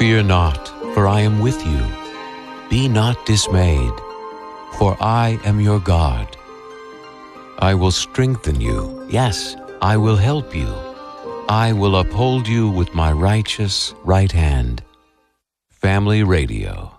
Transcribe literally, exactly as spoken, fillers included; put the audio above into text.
Fear not, for I am with you. Be not dismayed, for I am your God. I will strengthen you. Yes, I will help you. I will uphold you with my righteous right hand. Family Radio.